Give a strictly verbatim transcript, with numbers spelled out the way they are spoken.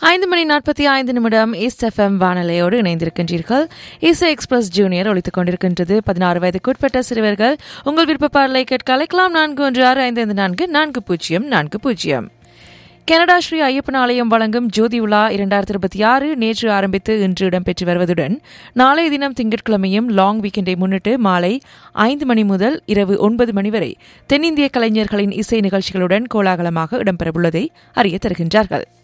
ஐந்து மணி நாற்பத்தி ஐந்து நிமிடம் ஈஸ்ட் எஃப்எம் வானொலியோடு இணைந்திருக்கின்றீர்கள். இசை எக்ஸ்பிரஸ் ஜூனியர் ஒலித்துக் கொண்டிருக்கின்றது. பதினாறு வயதுக்குட்பட்ட சிறுவர்கள் உங்கள் விருப்ப பாடலை கேட்க அழைக்கலாம். நான்கு ஒன்று ஆறு ஐந்து ஐந்து நான்கு நான்கு பூஜ்ஜியம் நான்கு பூஜ்ஜியம். கனடா ஸ்ரீ ஐயப்பன் ஆலயம் வழங்கும் ஜோதி உலா இரண்டாயிரத்தி இருபத்தி ஆறு நேற்று ஆரம்பித்து இன்று இடம்பெற்று வருவதுடன் நாளைய தினம் திங்கட்கிழமையும் லாங் வீக்கெண்டை முன்னிட்டு மாலை ஐந்து மணி முதல் இரவு ஒன்பது மணி வரை தென்னிந்திய கலைஞர்களின் இசை நிகழ்ச்சிகளுடன் கோலாகலமாக இடம்பெறவுள்ளதை அறிய தருகின்றார்கள்.